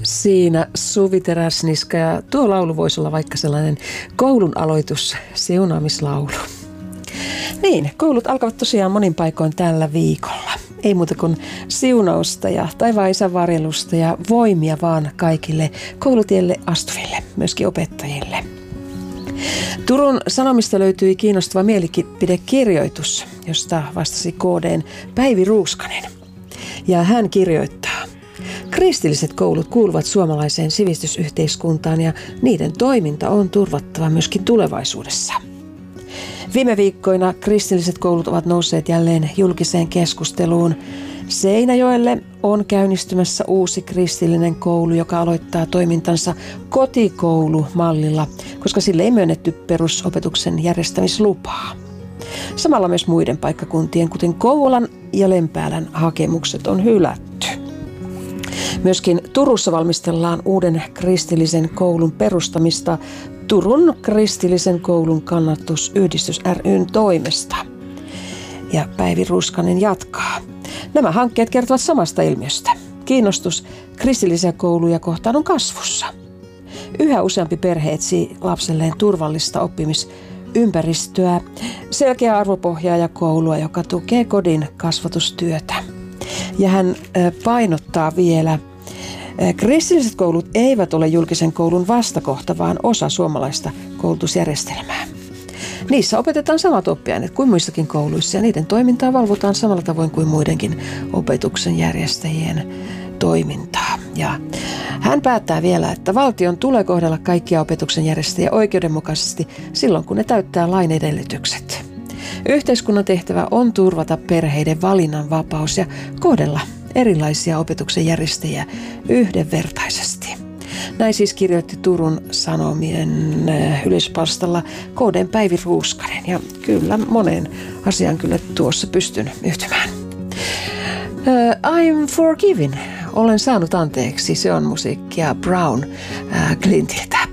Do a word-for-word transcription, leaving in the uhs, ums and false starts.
Siinä Suvi Teräsniska, ja tuo laulu voisi olla vaikka sellainen koulun aloitus, siunaamislaulu. Niin, koulut alkavat tosiaan monin paikoin tällä viikolla. Ei muuta kuin siunausta ja taivaan isän varjelusta ja voimia vaan kaikille koulutielle astuville, myöskin opettajille. Turun Sanomista löytyi kiinnostava mielipidekirjoitus, josta vastasi K D:n Päivi Ruuskanen. Ja hän kirjoittaa: kristilliset koulut kuuluvat suomalaiseen sivistysyhteiskuntaan ja niiden toiminta on turvattava myöskin tulevaisuudessa. Viime viikkoina kristilliset koulut ovat nousseet jälleen julkiseen keskusteluun. Seinäjoelle on käynnistymässä uusi kristillinen koulu, joka aloittaa toimintansa kotikoulumallilla, koska sille ei myönnetty perusopetuksen järjestämislupaa. Samalla myös muiden paikkakuntien, kuten Kouvolan ja Lempäälän, hakemukset on hylätty. Myöskin Turussa valmistellaan uuden kristillisen koulun perustamista Turun kristillisen koulun kannatusyhdistys ry:n toimesta. Ja Päivi Ruuskanen jatkaa: nämä hankkeet kertovat samasta ilmiöstä. Kiinnostus kristillisiä kouluja kohtaan on kasvussa. Yhä useampi perhe etsii lapselleen turvallista oppimisympäristöä, selkeää arvopohjaa ja koulua, joka tukee kodin kasvatustyötä. Ja hän painottaa vielä: kristilliset koulut eivät ole julkisen koulun vastakohta, vaan osa suomalaista koulutusjärjestelmää. Niissä opetetaan samat oppiaineet kuin muissakin kouluissa ja niiden toimintaa valvotaan samalla tavoin kuin muidenkin opetuksen järjestäjien toimintaa. Ja hän päättää vielä, että valtion tulee kohdella kaikkia opetuksen järjestäjiä oikeudenmukaisesti silloin, kun ne täyttää lain edellytykset. Yhteiskunnan tehtävä on turvata perheiden valinnanvapaus ja kohdella erilaisia opetuksen järjestäjiä yhdenvertaisesti. Näin siis kirjoitti Turun Sanomien yleispalstalla K D:n Päivi Ruuskanen, ja kyllä moneen asiaan kyllä tuossa pystyn yhtymään. Uh, I'm forgiven. Olen saanut anteeksi. Se on musiikkia Brown uh, Clintiltä.